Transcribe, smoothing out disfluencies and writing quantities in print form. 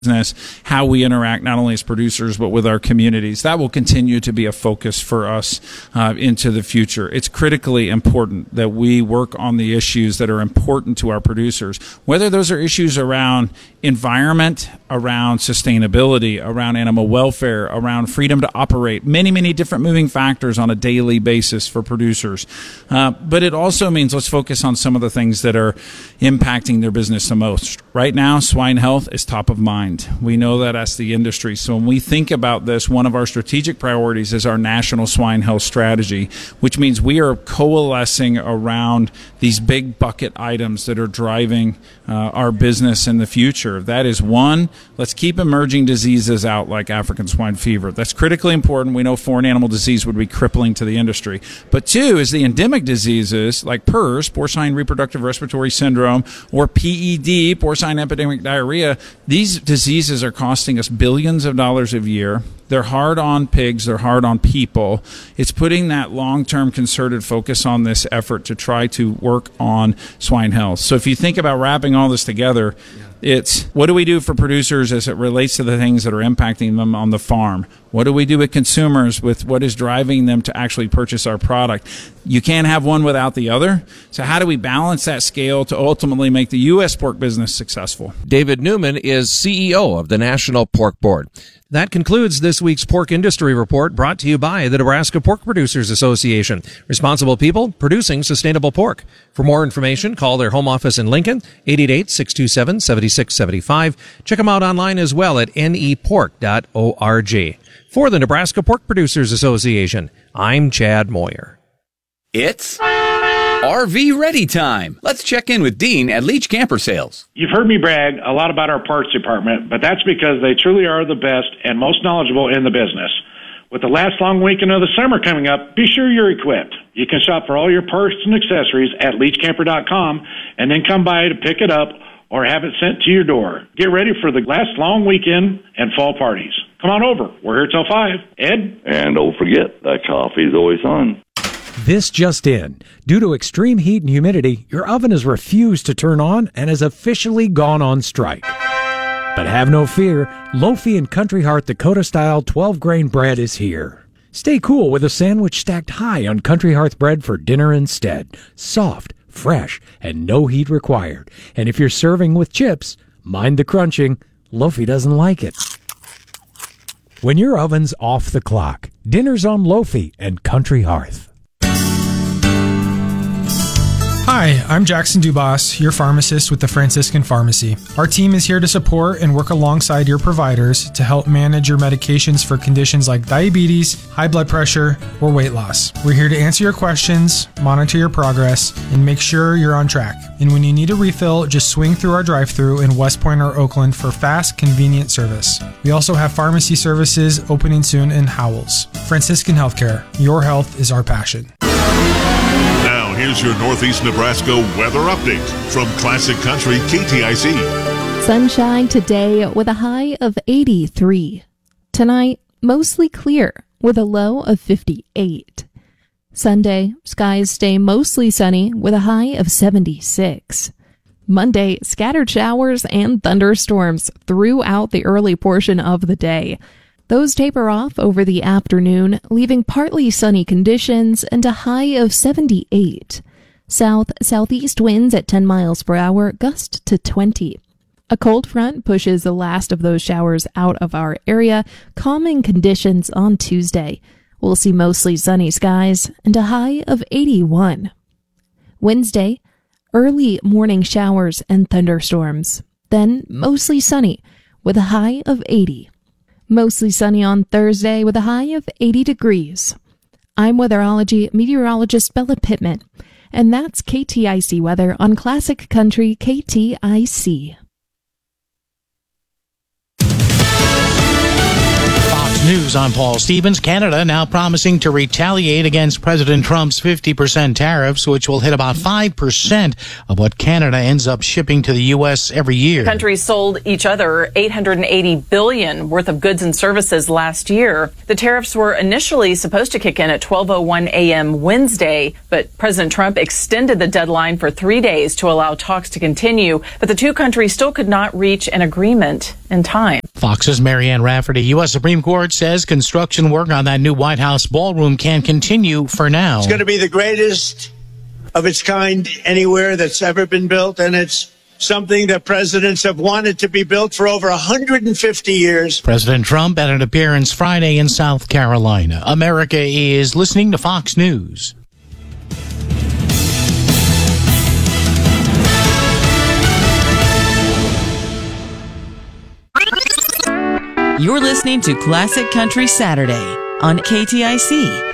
business, how we interact not only as producers but with our communities. That will continue to be a focus for us into the future. It's critically important that we work on the issues that are important to our producers, whether those are issues around environment, around sustainability, around animal welfare, around freedom to operate, many different moving factors on a daily basis for producers. But it also means let's focus on some of the things that are impacting their business the most. Right now, swine health is top of mind. We know that as the industry. So when we think about this, one of our strategic priorities is our national swine health strategy, which means we are coalescing around these big bucket items that are driving our business in the future. That is one, let's keep emerging diseases out like African swine fever. That's critically important. We know foreign animal disease would be crippling to the industry. But two is the endemic diseases like PRRS, porcine reproductive respiratory syndrome, or PED, porcine epidemic diarrhea. These diseases are costing us billions of dollars a year. They're hard on pigs. They're hard on people. It's putting that long-term concerted focus on this effort to try to work on swine health. So if you think about wrapping all this together, it's what do we do for producers as it relates to the things that are impacting them on the farm? What do we do with consumers with what is driving them to actually purchase our product? You can't have one without the other. So how do we balance that scale to ultimately make the U.S. pork business successful? David Newman is CEO of the National Pork Board. That concludes this week's Pork Industry Report, brought to you by the Nebraska Pork Producers Association. Responsible people producing sustainable pork. For more information, call their home office in Lincoln, 888-627-7675. Check them out online as well at nepork.org. For the Nebraska Pork Producers Association, I'm Chad Moyer. It's RV Ready time. Let's check in with Dean at Leach Camper Sales. You've heard me brag a lot about our parts department, but that's because they truly are the best and most knowledgeable in the business. With the last long weekend of the summer coming up, be sure you're equipped. You can shop for all your parts and accessories at leachcamper.com and then come by to pick it up or have it sent to your door. Get ready for the last long weekend and fall parties. Come on over. We're here till 5. Ed? And don't forget, that coffee's always on. This just in. Due to extreme heat and humidity, your oven has refused to turn on and has officially gone on strike. But have no fear, Lofi and Country Heart Dakota-style 12-grain bread is here. Stay cool with a sandwich stacked high on Country Hearth bread for dinner instead. Soft, fresh, and no heat required. And if you're serving with chips, mind the crunching. Lofi doesn't like it. When your oven's off the clock, dinner's on Lofi and Country Hearth. Hi, I'm Jackson Dubas, your pharmacist with the Franciscan Pharmacy. Our team is here to support and work alongside your providers to help manage your medications for conditions like diabetes, high blood pressure, or weight loss. We're here to answer your questions, monitor your progress, and make sure you're on track. And when you need a refill, just swing through our drive-thru in West Point or Oakland for fast, convenient service. We also have pharmacy services opening soon in Howells. Franciscan Healthcare, your health is our passion. Now, here's your Northeast Nebraska weather update from Classic Country KTIC. Sunshine today with a high of 83. Tonight, mostly clear with a low of 58. Sunday, skies stay mostly sunny with a high of 76. Monday, scattered showers and thunderstorms throughout the early portion of the day. Those taper off over the afternoon, leaving partly sunny conditions and a high of 78. South-southeast winds at 10 miles per hour, gust to 20. A cold front pushes the last of those showers out of our area, calming conditions on Tuesday. We'll see mostly sunny skies and a high of 81. Wednesday, early morning showers and thunderstorms. Then mostly sunny with a high of 80. Mostly sunny on Thursday with a high of 80 degrees. I'm weatherology meteorologist Bella Pittman, and that's KTIC weather on Classic Country KTIC. Fox News News, I'm Paul Stevens. Canada now promising to retaliate against President Trump's 50% tariffs, which will hit about 5% of what Canada ends up shipping to the U.S. every year. Countries sold each other $880 billion worth of goods and services last year. The tariffs were initially supposed to kick in at 12:01 a.m. Wednesday, but President Trump extended the deadline for 3 days to allow talks to continue, but the two countries still could not reach an agreement in time. Fox's Marianne Rafferty. U.S. Supreme Court says construction work on that new White House ballroom can continue for now. It's going to be the greatest of its kind anywhere that's ever been built, and it's something that presidents have wanted to be built for over 150 years. President Trump at an appearance Friday in South Carolina. America is listening to Fox News. You're listening to Classic Country Saturday on KTIC